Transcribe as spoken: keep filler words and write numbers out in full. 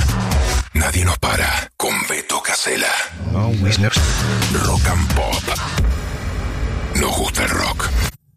Nadie nos para con Beto Casella. Oh, Wisner. Rock and Pop.